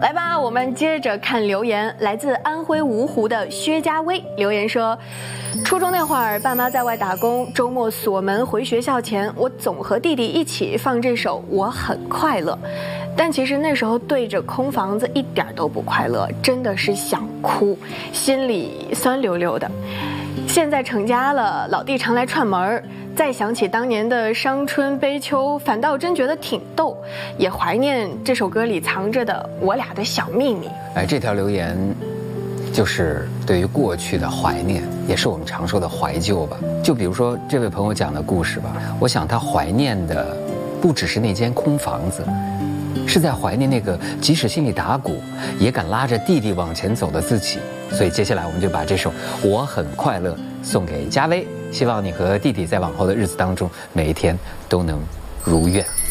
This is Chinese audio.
来吧，我们接着看留言，来自安徽芜湖的薛家威留言说，初中那会儿，爸妈在外打工，周末锁门回学校前，我总和弟弟一起放这首《我很快乐》，但其实那时候对着空房子一点都不快乐，真的是想哭，心里酸溜溜的。现在成家了，老弟常来串门，再想起当年的伤春悲秋，反倒真觉得挺逗，也怀念这首歌里藏着的我俩的小秘密。 这条留言就是对于过去的怀念，也是我们常说的怀旧吧。就比如说这位朋友讲的故事吧，我想他怀念的不只是那间空房子，是在怀念那个即使心里打鼓也敢拉着弟弟往前走的自己。所以接下来我们就把这首《我很快乐》送给嘉威，希望你和弟弟在往后的日子当中每一天都能如愿。